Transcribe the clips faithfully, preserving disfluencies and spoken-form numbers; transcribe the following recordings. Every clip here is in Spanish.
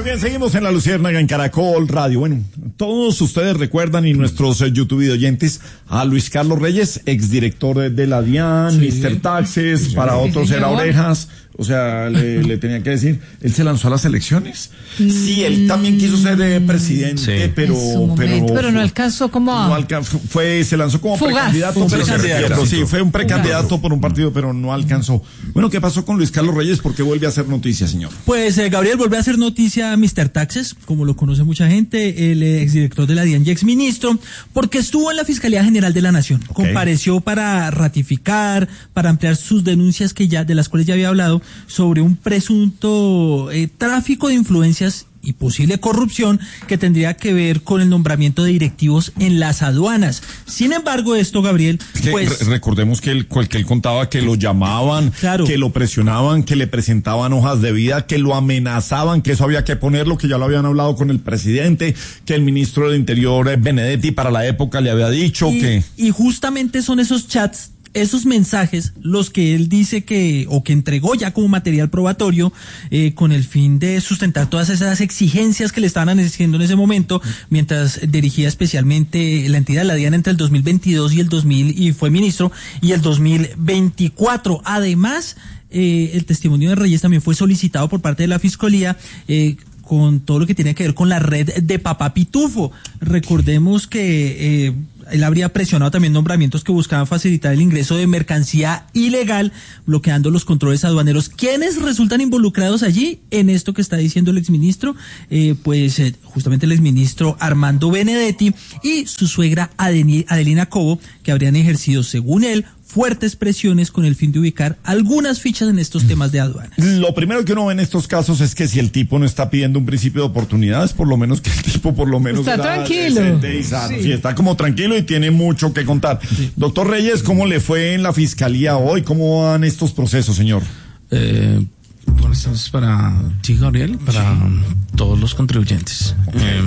bien, seguimos en La Luciérnaga en Caracol Radio. Bueno, todos ustedes recuerdan y nuestros eh, YouTube oyentes a Luis Carlos Reyes, exdirector de, de la DIAN, sí. mister Taxes, sí, para sí, otros era Orejas. O sea, le, le tenía que decir, él se lanzó a las elecciones. Mm. Sí, él también quiso ser eh, presidente, sí. pero, pero, pero no alcanzó como no alcanzó, fue, se lanzó como Fugaz. precandidato, pero se retiró. Sí, fue un precandidato Fugaz. por un partido, pero no alcanzó. Bueno, ¿qué pasó con Luis Carlos Reyes? ¿Por qué vuelve a hacer noticia, señor? Pues eh, Gabriel vuelve a hacer noticia a mister Taxes, como lo conoce mucha gente, el exdirector de la DIAN y exministro, porque estuvo en la Fiscalía General de la Nación. Okay. Compareció para ratificar, para ampliar sus denuncias que ya, de las cuales ya había hablado, sobre un presunto eh, tráfico de influencias y posible corrupción que tendría que ver con el nombramiento de directivos en las aduanas. Sin embargo, esto, Gabriel, es que pues... Re recordemos que él, que él contaba que lo llamaban, claro. que lo presionaban, que le presentaban hojas de vida, que lo amenazaban, que eso había que ponerlo, que ya lo habían hablado con el presidente, que el ministro del Interior, Benedetti, para la época le había dicho y, que... Y justamente son esos chats, esos mensajes, los que él dice que, o que entregó ya como material probatorio, eh, con el fin de sustentar todas esas exigencias que le estaban haciendo en ese momento, mientras dirigía especialmente la entidad de la DIAN entre el dos mil veintidós y el dos mil, y fue ministro, y el dos mil veinticuatro. Además, eh, el testimonio de Reyes también fue solicitado por parte de la Fiscalía, eh, con todo lo que tiene que ver con la red de Papá Pitufo. Recordemos que eh, él habría presionado también nombramientos que buscaban facilitar el ingreso de mercancía ilegal, bloqueando los controles aduaneros. ¿Quiénes resultan involucrados allí en esto que está diciendo el exministro? Eh, pues eh, justamente el exministro Armando Benedetti y su suegra Adeni, Adelina Cobo, que habrían ejercido, según él, fuertes presiones con el fin de ubicar algunas fichas en estos temas de aduanas. Lo primero que uno ve en estos casos es que si el tipo no está pidiendo un principio de oportunidades, por lo menos que el tipo por lo menos está tranquilo. Y sano. Sí. Sí, está como tranquilo y tiene mucho que contar. Sí. Doctor Reyes, ¿cómo le fue en la fiscalía hoy? ¿Cómo van estos procesos, señor? Eh, buenas tardes para ti, Gabriel, para sí. todos los contribuyentes. Okay. Eh,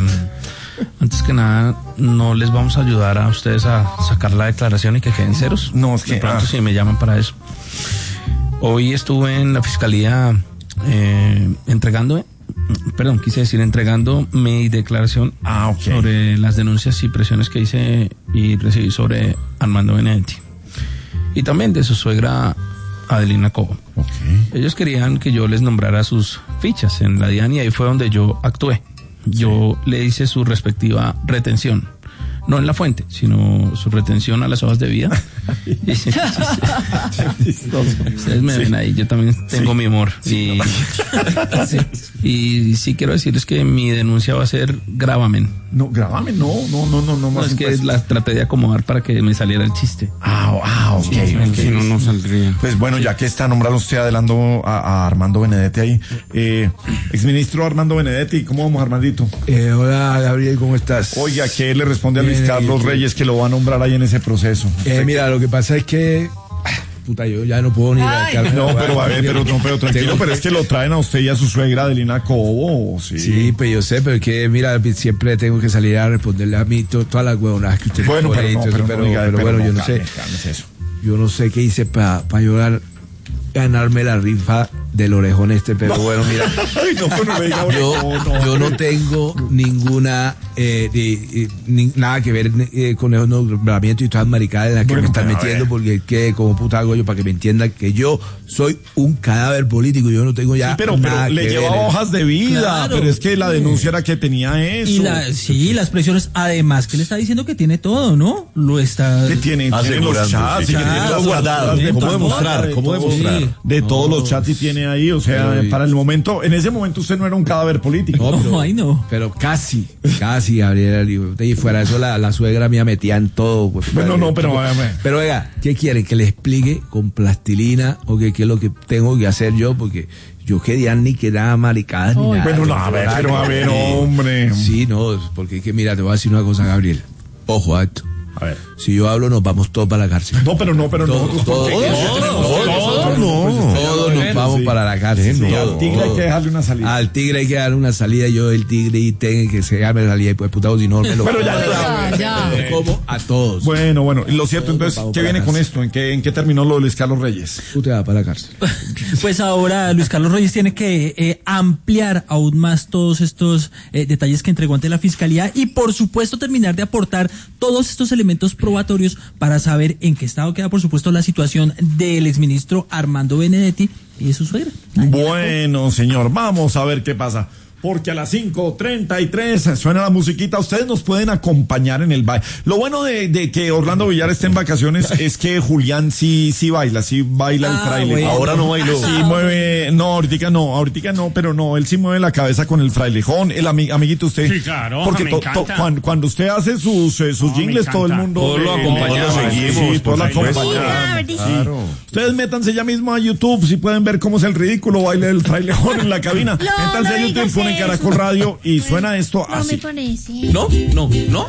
Antes que nada, no les vamos a ayudar a ustedes a sacar la declaración y que queden ceros. No, es que... De pronto ah. sí me llaman para eso. Hoy estuve en la fiscalía eh, entregando, perdón, quise decir entregando mi declaración ah, okay. sobre las denuncias y presiones que hice y recibí sobre Armando Benedetti. Y también de su suegra Adelina Cobo. Okay. Ellos querían que yo les nombrara sus fichas en la DIAN y ahí fue donde yo actué. Yo sí. le hice su respectiva retención, no en la fuente, sino su retención a las hojas de vida. Ustedes me sí. ven ahí, yo también tengo sí. mi humor. Y sí. y sí quiero decirles que mi denuncia va a ser gravamen. No, gravamen, no, no, no, no, no. No, es que la traté de acomodar para que me saliera el chiste. Ah, ah, ok, sí, ok. Si no, no saldría. Pues bueno, sí. ya que está nombrado usted adelantando a, a Armando Benedetti ahí, eh, exministro Armando Benedetti, ¿cómo vamos, Armandito? Eh, hola, Gabriel, ¿cómo estás? Oiga, ¿qué le responde a Luis eh, Carlos eh, Reyes que lo va a nombrar ahí en ese proceso? Eh, mira, lo que pasa es que puta, yo ya no puedo ni Ay, no, pero a ver, pero no, pero tranquilo, pero es que lo traen a usted y a su suegra Adelina Cobo, sí. Sí, pues yo sé, pero es que, mira, siempre tengo que salir a responderle a mí to, todas las huevonadas que usted bueno, pero, ahí, no, pero, pero, pero, diga, pero, pero bueno, no, yo no calme, sé, calme eso. yo no sé qué hice para pa llorar, ganarme la rifa del orejón este, pero no. bueno, mira, Ay, no, no me diga yo, no, yo no tengo ninguna eh, de, eh, ni, nada que ver eh, con esos nombramientos y todas las maricadas en las que bueno, me están metiendo, porque que como puta hago yo para que me entiendan que yo soy un cadáver político, yo no tengo ya sí, pero, nada pero le que llevaba ver. hojas de vida, claro, pero es que la denuncia era que tenía eso. Y la, sí, las presiones, además que le está diciendo que tiene todo, ¿no? Lo está... ¿Qué tiene? Tiene los chats, sí, tiene los guardados. ¿Cómo demostrar? ¿Cómo demostrar? De todos los chats y tiene ahí, o sea, sí. para el momento, en ese momento usted no era un cadáver político. No, pero, no, ahí no. Pero casi, casi, Gabriel. Y fuera de eso, la, la suegra mía metía en todo. Pues, bueno, no, pero... Pero oiga, ¿qué quieren? ¿Que le explique con plastilina o qué es lo que tengo que hacer yo? Porque yo quería ni que nada maricadas ni nada. Bueno, no, a ver, pero a ver, hombre. Sí, no, porque es que mira, te voy a decir una cosa, Gabriel. Ojo a esto. A ver. Si yo hablo, nos vamos todos para la cárcel. No, pero no, pero todo, no. Todo, no, no, no, todo, no, Bueno, vamos sí. para la cárcel. Sí, todo. al tigre hay que dejarle una salida. Al tigre hay que darle una salida. Yo, el tigre, y tengo que se llame la salida. Y pues, putado, si no me lo. Pero ya, ya, Ya, ya. Me como a todos. Bueno, bueno, y lo cierto, entonces, vamos ¿qué para viene la con cárcel. esto? ¿En qué, en qué terminó lo de Luis Carlos Reyes? Usted va para la cárcel. Pues ahora Luis Carlos Reyes tiene que eh, ampliar aún más todos estos eh, detalles que entregó ante la Fiscalía y por supuesto terminar de aportar todos estos elementos probatorios para saber en qué estado queda por supuesto la situación del exministro Armando Benedetti y de su suegra. Bueno, señor, vamos a ver qué pasa. Porque a las cinco treinta y tres suena la musiquita. Ustedes nos pueden acompañar en el baile. Lo bueno de, de que Orlando Villar esté en vacaciones es que Julián sí, sí baila, sí baila el Ah, fraile. bueno. Ahora no bailó. Sí mueve, no, ahorita no, ahorita no, pero no, él sí mueve la cabeza con el frailejón. El ami- amiguito usted. Sí, claro, Porque me to- encanta. to- cuando, cuando usted hace sus, eh, sus No, me jingles, todo el encanta. mundo. Todos lo eh, acompañamos. todos lo seguimos, Sí, todos lo por supuesto. acompañamos. Claro. Ustedes métanse ya mismo a YouTube si pueden ver cómo es el ridículo baile del frailejón en la cabina. No, Métanse no a YouTube, digas ponen eso. Caracol Radio y suena esto No me así. parece. No, no, no.